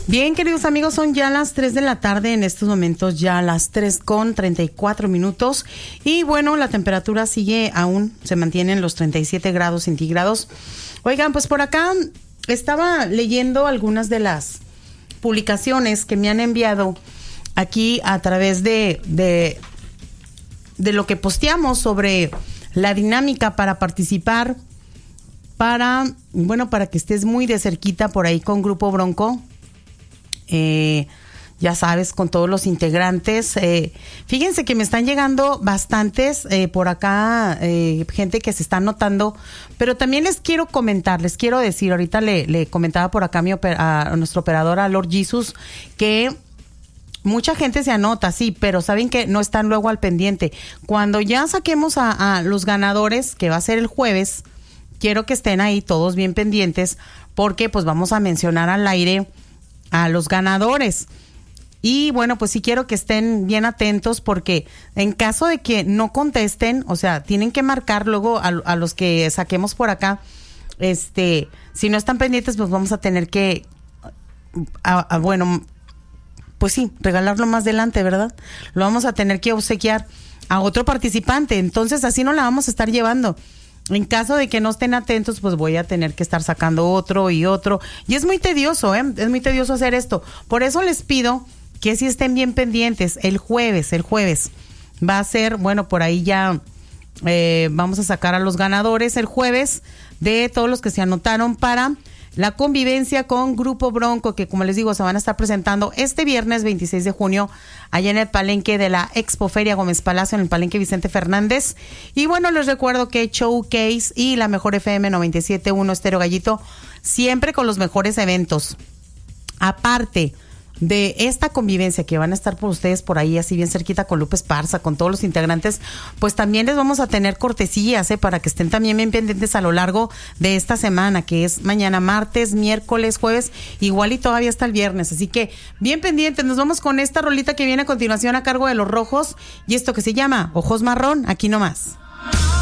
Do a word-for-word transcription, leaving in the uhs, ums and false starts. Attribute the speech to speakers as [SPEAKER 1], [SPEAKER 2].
[SPEAKER 1] Bien, queridos amigos, son ya las tres de la tarde, en estos momentos ya las tres con treinta y cuatro minutos. Y bueno, la temperatura sigue aún, se mantiene en los treinta y siete grados centígrados. Oigan, pues por acá estaba leyendo algunas de las publicaciones que me han enviado aquí a través de, de, de lo que posteamos sobre la dinámica para participar, para, bueno, para que estés muy de cerquita por ahí con Grupo Bronco. Eh, ya sabes, con todos los integrantes. Eh, fíjense que me están llegando bastantes eh, por acá, eh, gente que se está anotando, pero también les quiero comentar, les quiero decir, ahorita le, le comentaba por acá a, mi oper- a nuestro operador, a Lord Jesus, que mucha gente se anota, sí, pero saben que no están luego al pendiente. Cuando ya saquemos a, a los ganadores, que va a ser el jueves, quiero que estén ahí todos bien pendientes, porque pues vamos a mencionar al aire a los ganadores. Y bueno, pues sí quiero que estén bien atentos, porque en caso de que no contesten, o sea, tienen que marcar luego a, a los que saquemos por acá. Este, si no están pendientes, pues vamos a tener que, a, a, bueno, pues sí, regalarlo más adelante, ¿verdad? Lo vamos a tener que obsequiar a otro participante. Entonces así no la vamos a estar llevando. En caso de que no estén atentos, pues voy a tener que estar sacando otro y otro. Y es muy tedioso, ¿eh? Es muy tedioso hacer esto. Por eso les pido que sí estén bien pendientes. El jueves, el jueves va a ser, bueno, por ahí ya eh, vamos a sacar a los ganadores el jueves de todos los que se anotaron para la convivencia con Grupo Bronco, que como les digo, se van a estar presentando este viernes veintiséis de junio allá en el palenque de la Expoferia Gómez Palacio, en el palenque Vicente Fernández. Y bueno, les recuerdo que Showcase y la Mejor F M noventa y siete punto uno Estéreo Gallito, siempre con los mejores eventos. Aparte de esta convivencia que van a estar por ustedes por ahí, así bien cerquita con Lupe Esparza, con todos los integrantes, pues también les vamos a tener cortesías, ¿eh? Para que estén también bien pendientes a lo largo de esta semana, que es mañana martes, miércoles, jueves, igual y todavía hasta el viernes. Así que bien pendientes. Nos vamos con esta rolita que viene a continuación a cargo de Los Rojos, y esto que se llama Ojos Marrón, aquí nomás.